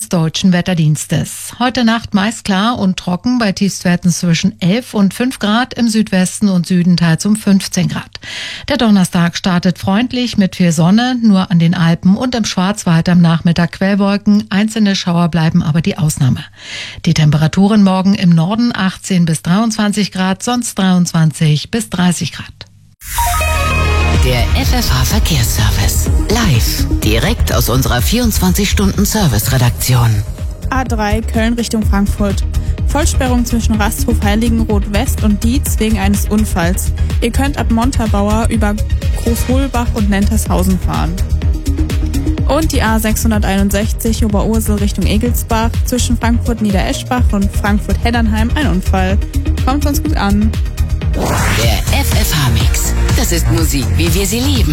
Deutschen Wetterdienstes. Heute Nacht meist klar und trocken bei Tiefstwerten zwischen 11 und 5 Grad, im Südwesten und Süden teils um 15 Grad. Der Donnerstag startet freundlich mit viel Sonne, nur an den Alpen und im Schwarzwald am Nachmittag Quellwolken. Einzelne Schauer bleiben aber die Ausnahme. Die Temperaturen morgen im Norden 18 bis 23 Grad, sonst 23 bis 30 Grad. Der FFH-Verkehrsservice. Live. Direkt aus unserer 24-Stunden-Service-Redaktion. A3 Köln Richtung Frankfurt. Vollsperrung zwischen Rasthof Heiligenroth West und Dietz wegen eines Unfalls. Ihr könnt ab Montabaur über Großholbach und Nentershausen fahren. Und die A661 Oberursel Richtung Egelsbach zwischen Frankfurt Niedereschbach und Frankfurt Heddernheim ein Unfall. Kommt uns gut an. Der FFH-Mix. Das ist Musik, wie wir sie lieben.